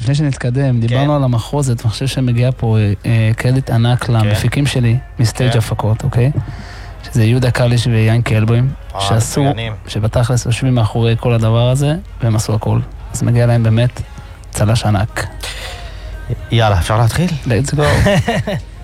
לפני שנתקדם, דיברנו על המחרוזת, ואני חושב שמגיע פה קרדיט ענק למפיקים שלי, מסטייג' הפקות, אוקיי? שזה יהודה קליש ויינקי אלבוים, שעשו, שבתכלס יושבים מאחורי כל הדבר הזה, והם עשו הכל. אז מגיע להם באמת צלש ענק. יאללה, אפשר להתחיל? Let's go.